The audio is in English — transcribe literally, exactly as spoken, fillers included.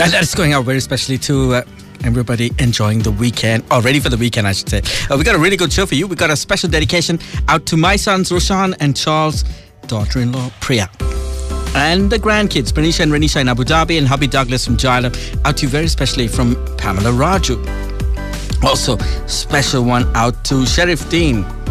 And that's going out very especially to uh, everybody enjoying the weekend, or ready for the weekend, I should say. Uh, we got a really good show for you. We got a special dedication out to my sons, Roshan and Charles, daughter-in-law, Priya. And the grandkids, Pranisha and Renisha in Abu Dhabi, and hubby Douglas from Jailam. Out to you very especially from Pamela Raju. Also, special one out to Sheriff Dean